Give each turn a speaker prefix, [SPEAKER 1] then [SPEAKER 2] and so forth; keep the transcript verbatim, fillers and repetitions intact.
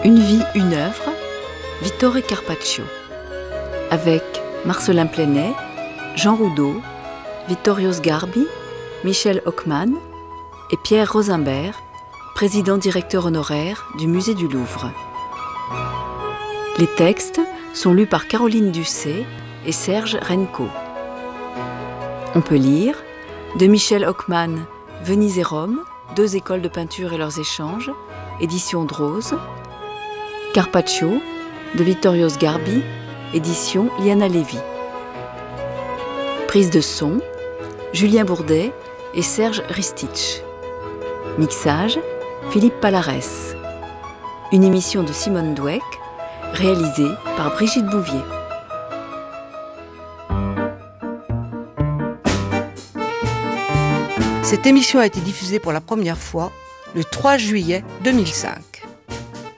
[SPEAKER 1] Une vie, une œuvre, Vittore Carpaccio. Avec Marcelin Plenay, Jean Roudot, Vittorio Sgarbi, Michel Hockmann et Pierre Rosenberg, président-directeur honoraire du Musée du Louvre. Les textes sont lus par Caroline Ducé et Serge Renko. On peut lire de Michel Hockmann, Venise et Rome, deux écoles de peinture et leurs échanges, édition Drose. Carpaccio de Vittorio Sgarbi, édition Liana Levy. Prise de son, Julien Bourdet et Serge Ristich. Mixage, Philippe Palarès. Une émission de Simone Dweck, réalisée par Brigitte Bouvier.
[SPEAKER 2] Cette émission a été diffusée pour la première fois le trois juillet deux mille cinq.